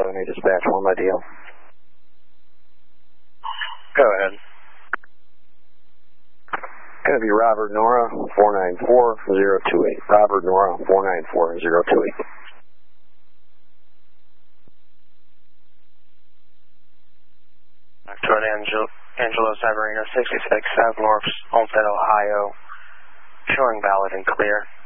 Avenue Dispatch 1 by DL. Go ahead. Gonna be Robert Nora 494-028. Robert Nora 494-028. Toward Angelo Savarino, 66 South North, Olmsted, Ohio. Showing valid and clear.